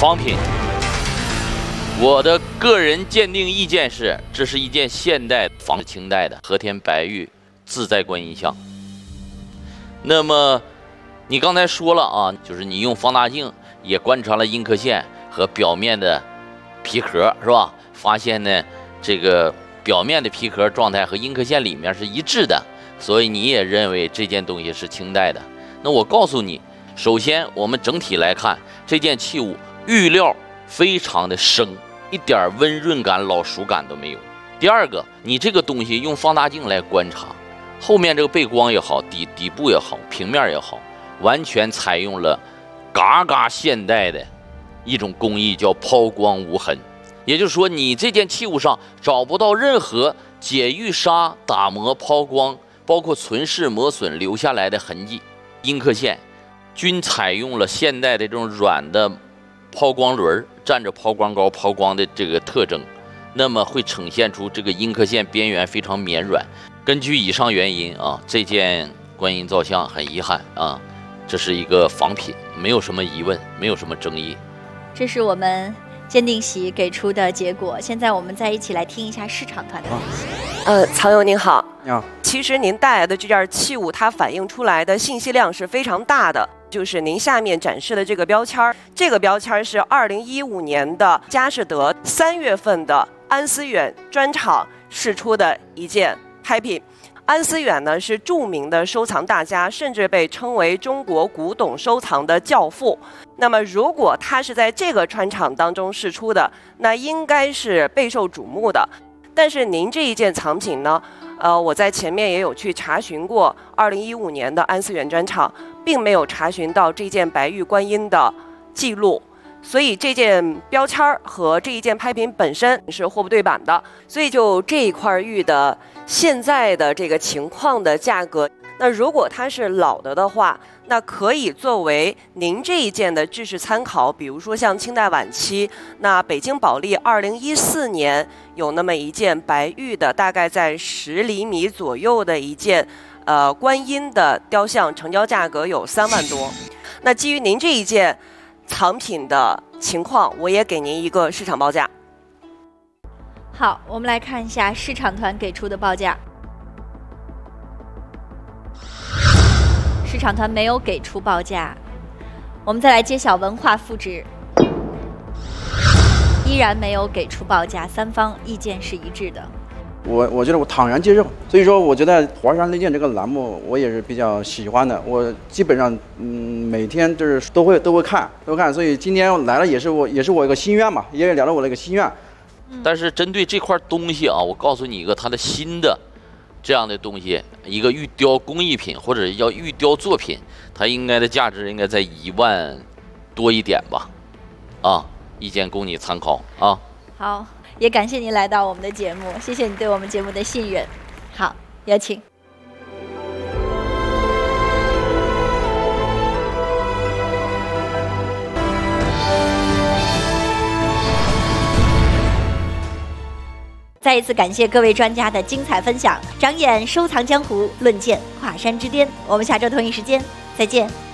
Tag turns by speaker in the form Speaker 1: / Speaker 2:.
Speaker 1: 仿品。我的个人鉴定意见是，这是一件现代仿清代的和田白玉自在观音像。那么你刚才说了啊，就是你用放大镜也观察了阴刻线和表面的皮壳，是吧？发现呢，这个表面的皮壳状态和阴刻线里面是一致的，所以你也认为这件东西是清代的。那我告诉你，首先我们整体来看，这件器物玉料非常的生，一点温润感、老熟感都没有。第二个，你这个东西用放大镜来观察，后面这个背光也好，底部也好，平面也好，完全采用了嘎嘎现代的一种工艺，叫抛光无痕。也就是说，你这件器物上找不到任何解玉砂、打磨、抛光，包括存世磨损留下来的痕迹。阴刻线均采用了现代的这种软的抛光轮，蘸着抛光膏抛光的这个特征，那么会呈现出这个阴刻线边缘非常绵软。根据以上原因啊，这件观音造像很遗憾啊，这是一个仿品，没有什么疑问，没有什么争议。
Speaker 2: 这是我们鉴定席给出的结果。现在我们再一起来听一下市场团的分析。
Speaker 3: 藏友您好。
Speaker 4: 你好。
Speaker 3: 其实您带来的这件器物，它反映出来的信息量是非常大的。就是您下面展示的这个标签，这个标签是2015年的佳士得3月份的安思远专场释出的一件拍品。安思远呢是著名的收藏大家，甚至被称为中国古董收藏的教父。那么如果他是在这个专场当中释出的，那应该是备受瞩目的。但是您这一件藏品呢，我在前面也有去查询过2015年的安思远专场，并没有查询到这件白玉观音的记录。所以这件标签和这一件拍品本身是货不对版的，所以就这一块玉的现在的这个情况的价格，那如果它是老的话，那可以作为您这一件的制式参考。比如说像清代晚期，那北京保利2014年有那么一件白玉的，大概在10厘米左右的一件观音的雕像，成交价格有3万多。那基于您这一件藏品的情况，我也给您一个市场报价。
Speaker 2: 好，我们来看一下市场团给出的报价。市场团没有给出报价。我们再来揭晓文化复制，依然没有给出报价，三方意见是一致的。
Speaker 4: 我觉得我坦然接受，所以说我觉得华山论剑这个栏目我也是比较喜欢的，我基本上每天就是都会看，所以今天来了也是我一个心愿嘛，也聊了我的一个心愿。
Speaker 1: 但是针对这块东西啊，我告诉你一个它的新的这样的东西，一个玉雕工艺品或者叫玉雕作品，它应该的价值应该在1万多一点吧，啊，意见供你参考啊。
Speaker 2: 好，也感谢您来到我们的节目，谢谢你对我们节目的信任。好，有请。再一次感谢各位专家的精彩分享，长眼收藏江湖，论剑跨山之巅。我们下周同一时间再见。